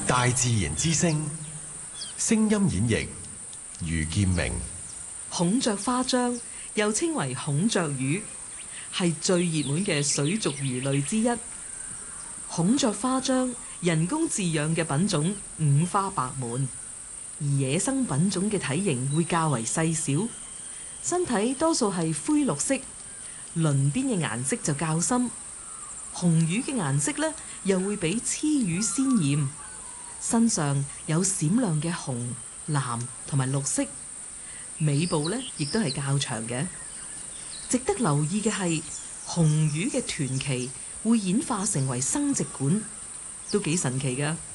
大自然之聲，聲音演繹余劍明。 孔雀花章又稱為孔雀魚，係最熱門嘅水族魚類之一。孔雀花章人工飼養嘅品種五花八門，而野生品種嘅體型會較為細小，身體多數係灰綠色，鱗邊嘅顏色就較深。紅魚嘅顏色呢，又會比雌魚鮮豔，身上有閃亮嘅紅、藍同埋綠色，尾部呢亦都係較長嘅。值得留意嘅係，紅魚嘅臀鰭會演化成為生殖管，都幾神奇㗎。